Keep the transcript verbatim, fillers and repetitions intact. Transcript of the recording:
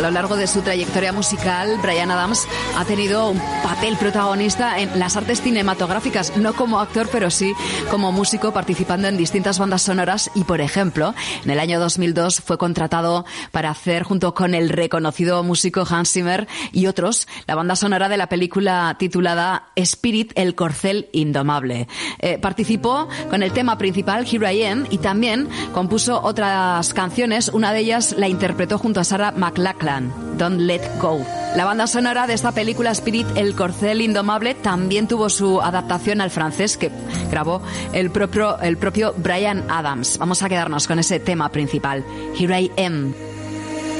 lo largo de su trayectoria musical, Bryan Adams ha tenido un papel protagonista en las artes cinematográficas, no como actor, pero sí como músico, participando en distintas bandas sonoras y, por ejemplo, en el año dos mil dos fue contratado para hacer, junto con el reconocido músico Hans Zimmer y otros, la banda sonora de la película titulada Spirit, el corcel indomable. Eh, participó con el tema principal Here I Am y también compuso otras canciones. Una de ellas la interpretó junto a Sarah McLachlan, Don't Let Go. La banda sonora de esta película Spirit, el corcel indomable, también tuvo su adaptación al francés que grabó el propio, el propio Bryan Adams. Vamos a quedarnos con ese tema principal, Here I Am.